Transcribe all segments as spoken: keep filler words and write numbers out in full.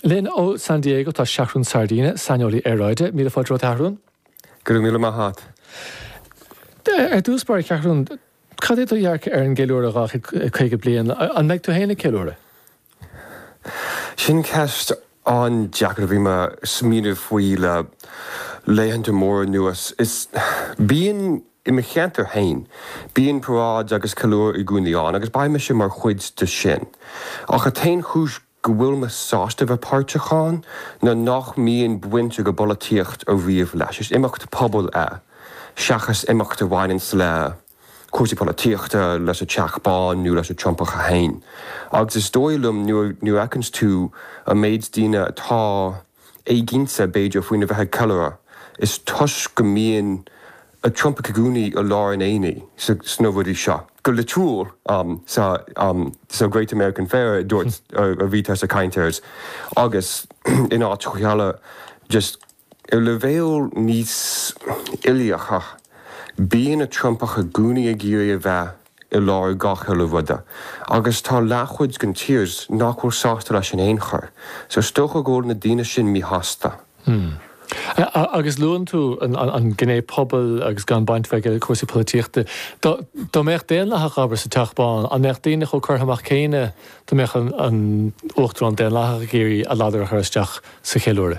Lynn ó San Diego tá seachrún sardíine Sanolí Aráide, míle fáid Harún. Gur míle má hat. Er dúspáir ceachrún, cad é dhearc ar an géúra gach chuige blian, an meid tú héna ceúra? Sin ceist an Jackar bhí me smíanamh faoi le léhananta mór nuas. Is bíon i me cheantar hain, bíon paráid agus calúr i gúnaíán, agus baim me sin mar chuid de sin. Ach a tain chúis go bhfuil me sásta bheith páirteáin na nach míon buinte go bolatíocht ó riomh leis. Is imeachta pobl é, seachas imeachta bhhainn le cuasaí polatíochta leis a teachbáin nó leis a trompacha hain. Agus is dóilm nu ecans tú a méid díine atá é ginsa beidir faoine bheitthe calúra. Is tus go míon a trompacha gúnaí a lá in éine sa snóhadí seo. Go le trúr um, sa, um, sa Great American Fair dúirt a bhítar sa cainteirs. Agus in áit chuile just i le bhéal níos iliacha bíon a trompacha gúnaí a gíir a bheith i lár gachaile bhada. Agus tá lechuid gan tírs nachhfuil sásta leis an éon chur. So stocha ggóil na daine sin mí hasta. Hmm. Agus luan tú an gné pobl agus gan baintfeige cuasaí polatíochta. Tá mécht déanlatha aber sa teachbáin, an mécht daine chu chuthamach céine tá mécht an uachtar an déanlatha géirí a láidir a chuisteach sa chéúra.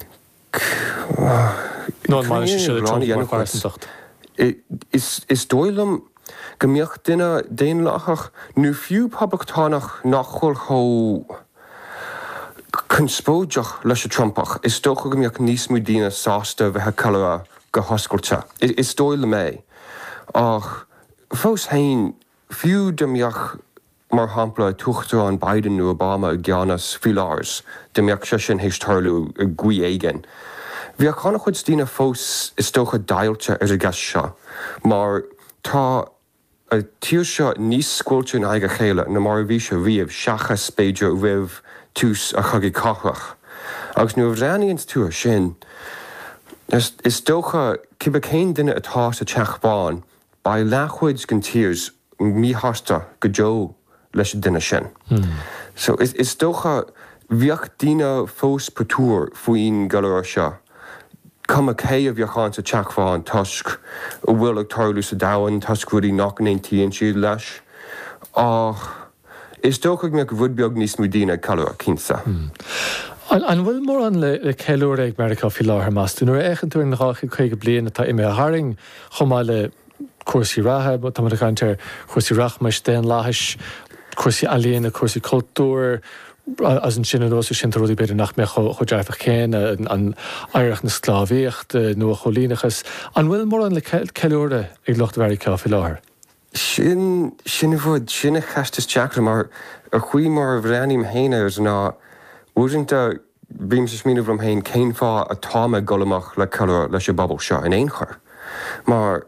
nó an máine se le Is is dóilm go mbeadh duine déanlatach nó fiú poblbachtánaach nach chfuil cho conspóideach leis a trompach, is stocha go mbeadh níos mú daine sásta bheithe calúra go hoscailte. Is dóil mé. Ach fós hain fiú de mbeadh mar hampla tuachtar an Biden nó Obama a gceannas fiáirs, de mbeadh se sin hééis tarlú a gcuí éigen. Bhí a chana chuid daine fós is stocha dailte ar a gas seo, mar tá a tír seo níos scoilte na aige chéile na mar bhí se riamh seachas spéidir rih tús a chugaí cachach. Agus nu bhreanaíonn tú sin, is dócha cibh céin duine atá sa teachbáin ba lechuid gan tírs míthasta go deo leis duine sin. Hmm. So is, is dócha bhíoch daine fós patúr faoin galúir seo. Cum a cé a bheocháin sa teachbháin tusk a bhfuil ag tarlú sa dahan tusk ruí nach an tíon siad leis. Ach is dócha me go bhd beag níos mú daine calúra cinsa. An bhfuil mór an le ceúra ag America fi láthair más. Nuair échan tú na gácha chuige bliana atá ime a haring chomá le cuasaí rathe, tá mar a chaintear cuasaí rach meis déan láthais, cuasaí alíonna, cuasaí cultúr, as an sin dó sin rudí beidir nach mé chu dearfach chéin an aireach na sclávíocht nó a cholínachas. An bhfuil mór an le ceúra ag Lochtamerica fi láthair? Sin sin bhd sinna cheistas Jackar mar a chuí mar a bhreanim héine is ná úisinta bím sa smíanamh rom héin céim fá a táime golamach le ceúra leis a babbal seo in éon chur. Mar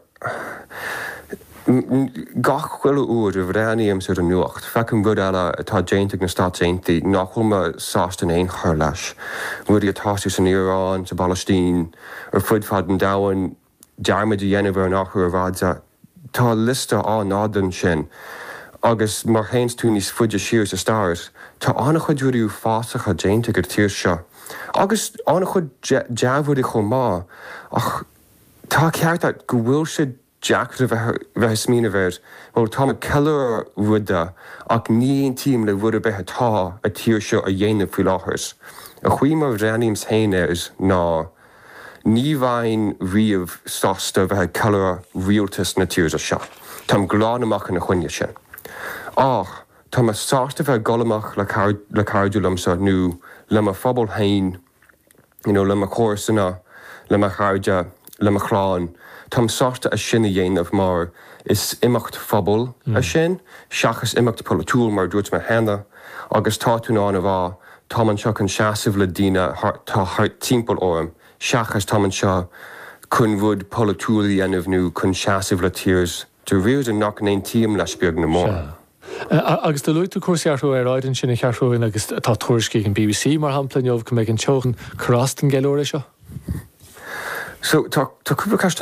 gach chuile úr a bhreanaíam sa an nuacht, fecum bud eile atá déantaigh na Stát Aontaí nach chuma sásta in éon chur leis. Bhuaí atáú san Iorán, sa Ballastín, ar fud fad an dahan dearmid a dhéanamh ar nachú a bhádsa. Tá lista á nádan sin, agus mar héins tú níos fuide siar sa stáras, tá anna chud dúirú fásacha déanta gur tíir seo. Agus anna chud deabhúí chomh má, ach tá ceart go bhfuil siad Jackar bheith smína bhéir, bhil tá ceúra ruda ach níon tíim le bhd a bheith tá a tíir seo a dhéanamh faoi láthairs. A chuí mar bhreanaíms héine is ná ní bhain riamh sásta bheith ceúra rialtas na tírs a seo. Tá gláán amach na chuine sin. Ach tá sásta bheith golamach le cardúlamsa nó le mar phobal hain, you know, le mar chósanna, le mar charde, le mar chráin. Tá sásta a sinna dhéanamh mar is imeacht phobal a sin, seachas imeacht polatúil mar dúirt me hena, agus táúnáin a bhá tá an seo an seaamh le daine tá timppel orm, seachas tá an seo chun bhd polatúil dhéanamh nó chun seaamh le tírs, do riúd an nach éon tíam leis beag na mór. Agus do luú cuasaarú ar áidann sinna chearúin agus tá tuairiscí an B B C mar hampla neomh go méid an teogan chorástan geúra seo? So tá cúpla